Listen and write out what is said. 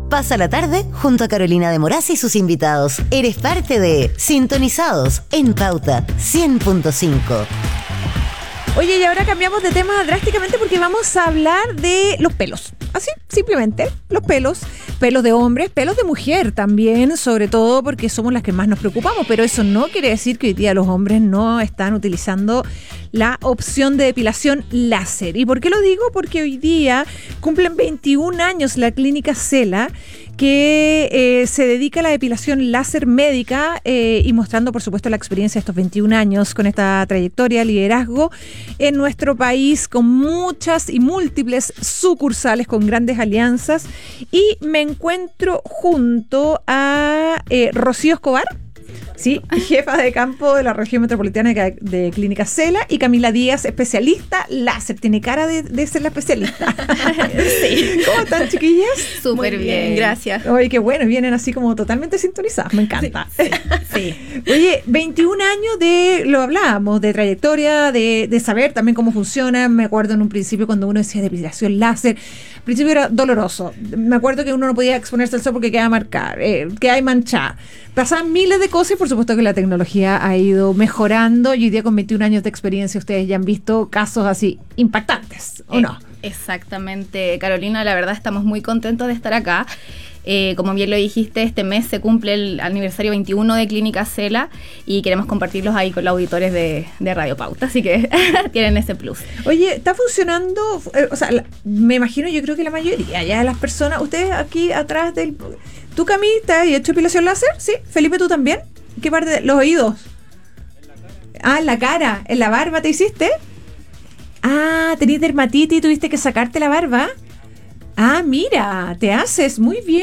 Pasa la tarde junto a Carolina de Moraz y sus invitados. Eres parte de Sintonizados en Pauta 100.5. Oye, y ahora cambiamos de tema drásticamente porque vamos a hablar de los pelos. Así, simplemente, los pelos. Pelos de hombres, pelos de mujer también, sobre todo porque somos las que más nos preocupamos. Pero eso no quiere decir que hoy día los hombres no están utilizando la opción de depilación láser. ¿Y por qué lo digo? Porque hoy día cumplen 21 años la clínica Cela, que se dedica a la depilación láser médica y mostrando, por supuesto, la experiencia de estos 21 años con esta trayectoria, liderazgo en nuestro país, con muchas y múltiples sucursales, con grandes alianzas. Y me encuentro junto a Rocío Escobar, sí, jefa de campo de la región metropolitana de Clínica Cela, y Camila Díaz, especialista láser. Tiene cara de ser la especialista. Sí. ¿Cómo están, chiquillas? Súper bien, gracias. Oye, qué bueno, vienen así como totalmente sintonizadas, me encanta. Sí. Oye, 21 años lo hablábamos, de trayectoria, de saber también cómo funciona. Me acuerdo en un principio cuando uno decía depilación láser, al principio era doloroso. Me acuerdo que uno no podía exponerse al sol porque quedaba marcado, quedaba manchada. Pasaban miles de cosas y por supuesto que la tecnología ha ido mejorando, y hoy día con 21 años de experiencia ustedes ya han visto casos así impactantes, ¿o no? Exactamente, Carolina, la verdad estamos muy contentos de estar acá. Como bien lo dijiste, este mes se cumple el aniversario 21 de Clínica Cela y queremos compartirlos ahí con los auditores de Radio Pauta, así que tienen ese plus. Oye, ¿está funcionando? O sea, me imagino, yo creo que la mayoría ya de las personas, ustedes aquí atrás del... ¿Tú, Cami, te has hecho depilación láser? ¿Sí? Felipe, ¿tú también? ¿Qué parte? ¿Los oídos? En la cara, en la barba te hiciste. Ah, tenías dermatitis y tuviste que sacarte la barba. Ah, mira, te haces muy bien.